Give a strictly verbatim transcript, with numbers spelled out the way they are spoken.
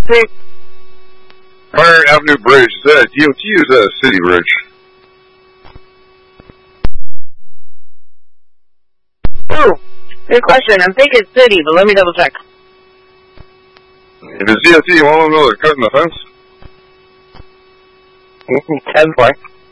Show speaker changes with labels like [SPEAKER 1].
[SPEAKER 1] C?
[SPEAKER 2] Fire Avenue Bridge. Is that a D O T or is that a city bridge?
[SPEAKER 1] Ooh, good question. I'm thinking city, but let me double check.
[SPEAKER 2] If it's D O T, you want to know they're cutting the fence?
[SPEAKER 1] ten four.